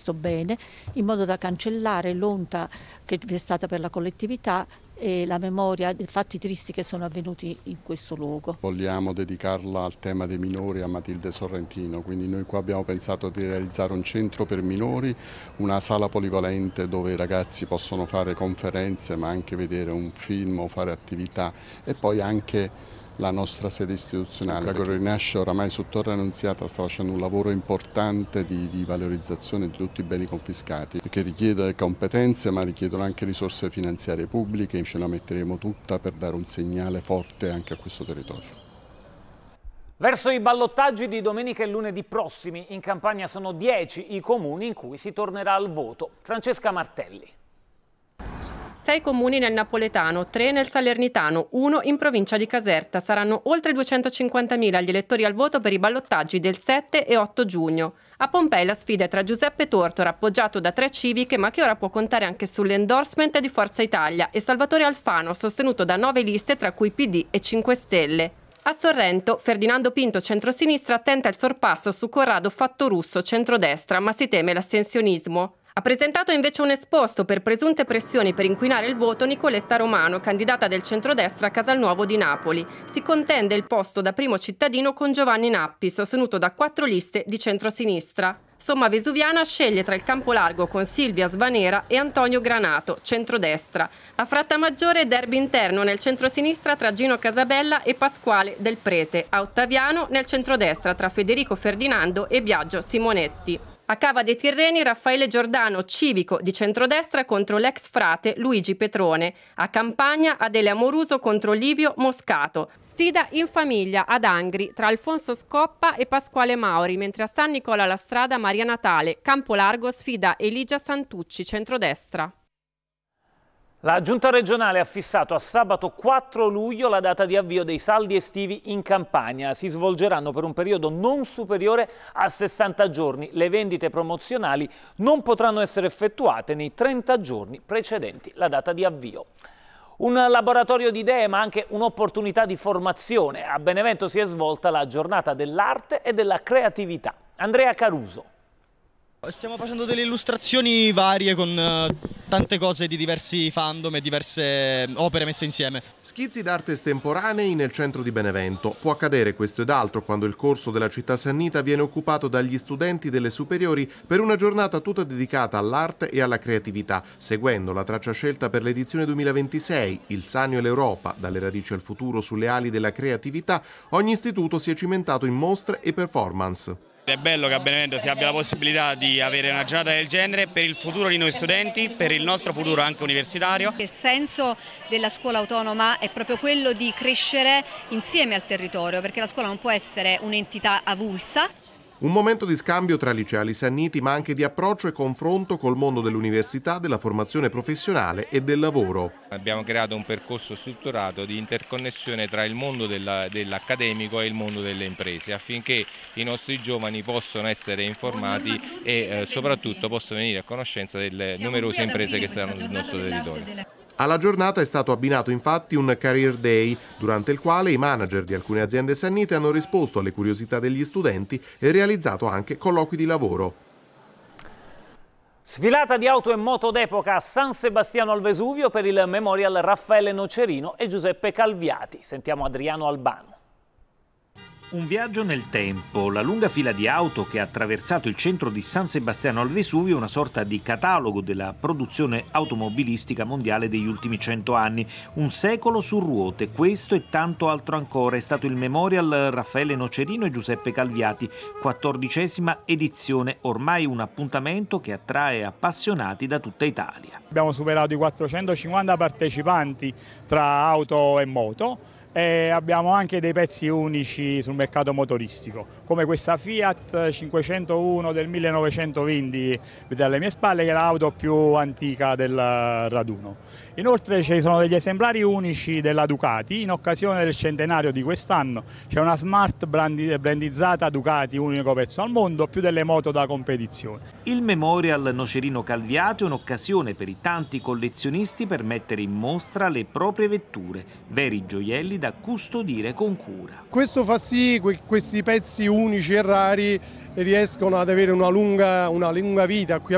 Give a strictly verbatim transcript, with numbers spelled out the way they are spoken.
questo bene, in modo da cancellare l'onta che vi è stata per la collettività e la memoria dei fatti tristi che sono avvenuti in questo luogo. Vogliamo dedicarla al tema dei minori a Matilde Sorrentino, quindi noi qua abbiamo pensato di realizzare un centro per minori, una sala polivalente dove i ragazzi possono fare conferenze ma anche vedere un film o fare attività, e poi anche la nostra sede istituzionale. La Corriere Rinasce oramai su Torre Annunziata sta facendo un lavoro importante di, di valorizzazione di tutti i beni confiscati, che richiede competenze ma richiedono anche risorse finanziarie pubbliche. Ce la metteremo tutta per dare un segnale forte anche a questo territorio. Verso i ballottaggi di domenica e lunedì prossimi, in Campania sono dieci i comuni in cui si tornerà al voto. Francesca Martelli. Sei comuni nel napoletano, tre nel salernitano, uno in provincia di Caserta. Saranno oltre duecentocinquantamila gli elettori al voto per i ballottaggi del sette e otto giugno. A Pompei la sfida è tra Giuseppe Tortora, appoggiato da tre civiche, ma che ora può contare anche sull'endorsement di Forza Italia, e Salvatore Alfano, sostenuto da nove liste, tra cui P D e cinque Stelle. A Sorrento, Ferdinando Pinto, centrosinistra, tenta il sorpasso su Corrado Fattorusso, centrodestra, ma si teme l'astensionismo. Ha presentato invece un esposto per presunte pressioni per inquinare il voto Nicoletta Romano, candidata del centrodestra a Casalnuovo di Napoli. Si contende il posto da primo cittadino con Giovanni Nappi, sostenuto da quattro liste di centrosinistra. Somma Vesuviana sceglie tra il campo largo con Silvia Svanera e Antonio Granato, centrodestra. A Frattamaggiore derby interno nel centrosinistra tra Gino Casabella e Pasquale Del Prete. A Ottaviano nel centrodestra tra Federico Ferdinando e Biagio Simonetti. A Cava dei Tirreni Raffaele Giordano, civico di centrodestra, contro l'ex frate Luigi Petrone. A Campagna Adele Amoruso contro Livio Moscato. Sfida in famiglia ad Angri tra Alfonso Scoppa e Pasquale Mauri, mentre a San Nicola la Strada Maria Natale. Campolargo sfida Eligia Santucci, centrodestra. La Giunta regionale ha fissato a sabato quattro luglio la data di avvio dei saldi estivi in Campania. Si svolgeranno per un periodo non superiore a sessanta giorni. Le vendite promozionali non potranno essere effettuate nei trenta giorni precedenti la data di avvio. Un laboratorio di idee ma anche un'opportunità di formazione. A Benevento si è svolta la giornata dell'arte e della creatività. Andrea Caruso. Stiamo facendo delle illustrazioni varie con uh, tante cose di diversi fandom e diverse opere messe insieme. Schizzi d'arte estemporanei nel centro di Benevento. Può accadere questo ed altro quando il corso della città sannita viene occupato dagli studenti delle superiori per una giornata tutta dedicata all'arte e alla creatività, seguendo la traccia scelta per l'edizione duemilaventisei, il Sannio e l'Europa, dalle radici al futuro sulle ali della creatività. Ogni istituto si è cimentato in mostre e performance. È bello che a Benevento si abbia la possibilità di avere una giornata del genere per il futuro di noi studenti, per il nostro futuro anche universitario. Il senso della scuola autonoma è proprio quello di crescere insieme al territorio, perché la scuola non può essere un'entità avulsa. Un momento di scambio tra liceali sanniti, ma anche di approccio e confronto col mondo dell'università, della formazione professionale e del lavoro. Abbiamo creato un percorso strutturato di interconnessione tra il mondo della, dell'accademico e il mondo delle imprese, affinché i nostri giovani possano essere informati e eh, soprattutto possano venire a conoscenza delle numerose imprese che saranno sul nostro territorio. Alla giornata è stato abbinato infatti un Career Day, durante il quale i manager di alcune aziende sannite hanno risposto alle curiosità degli studenti e realizzato anche colloqui di lavoro. Sfilata di auto e moto d'epoca a San Sebastiano al Vesuvio per il Memorial Raffaele Nocerino e Giuseppe Calviati. Sentiamo Adriano Albano. Un viaggio nel tempo, la lunga fila di auto che ha attraversato il centro di San Sebastiano al Vesuvio, una sorta di catalogo della produzione automobilistica mondiale degli ultimi cento anni. Un secolo su ruote, questo e tanto altro ancora è stato il Memorial Raffaele Nocerino e Giuseppe Calviati, quattordicesima edizione, ormai un appuntamento che attrae appassionati da tutta Italia. Abbiamo superato i quattrocentocinquanta partecipanti tra auto e moto. E abbiamo anche dei pezzi unici sul mercato motoristico, come questa Fiat cinquecentouno del millenovecentoventi, vedete alle mie spalle, che è l'auto più antica del raduno. Inoltre ci sono degli esemplari unici della Ducati, in occasione del centenario di quest'anno c'è una smart brandizzata Ducati, unico pezzo al mondo, più delle moto da competizione. Il Memorial Nocerino Calviati è un'occasione per i tanti collezionisti per mettere in mostra le proprie vetture, veri gioielli da custodire con cura. Questo fa sì che questi pezzi unici e rari riescono ad avere una lunga, una lunga vita qui a